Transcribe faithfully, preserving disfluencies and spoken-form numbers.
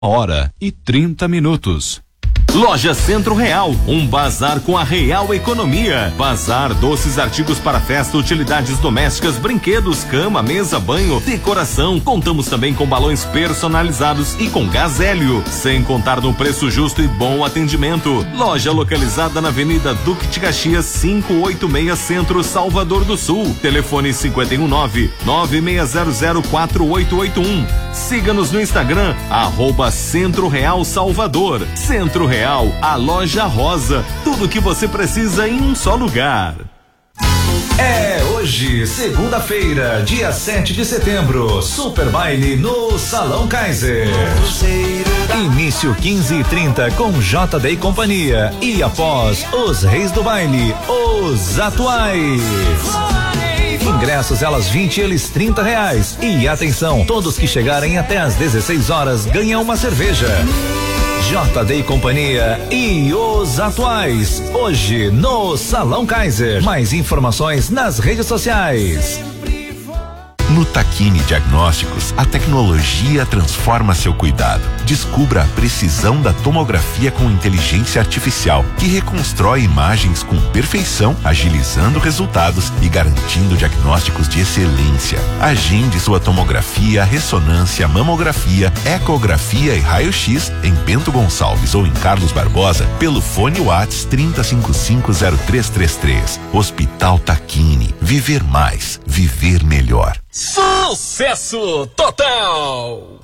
Hora e trinta minutos. Loja Centro Real, um bazar com a real economia. Bazar, doces, artigos para festa, utilidades domésticas, brinquedos, cama, mesa, banho, decoração. Contamos também com balões personalizados e com gás hélio, sem contar no preço justo e bom atendimento. Loja localizada na Avenida Duque de Caxias, quinhentos e oitenta e seis Centro, Salvador do Sul. Telefone cinco um nove, nove seis zero zero, quatro oito oito um. Siga-nos no Instagram, arroba Centro Real Salvador. Centro Real, a loja rosa, tudo que você precisa em um só lugar. É hoje, segunda-feira, dia sete de setembro, Super Baile no Salão Kaiser. Início quinze e trinta com J D e Companhia e após os Reis do Baile, os Atuais. Ingressos elas vinte, eles trinta reais. E atenção, todos que chegarem até às dezesseis horas ganham uma cerveja. J D e Companhia e os Atuais, hoje no Salão Kaiser. Mais informações nas redes sociais. No Tachini Diagnósticos, a tecnologia transforma seu cuidado. Descubra a precisão da tomografia com inteligência artificial, que reconstrói imagens com perfeição, agilizando resultados e garantindo diagnósticos de excelência. Agende sua tomografia, ressonância, mamografia, ecografia e raio-x em Bento Gonçalves ou em Carlos Barbosa pelo fone WhatsApp trinta cinquenta e cinco zero três três três. Hospital Tachini. Viver mais, viver melhor. Sucesso total!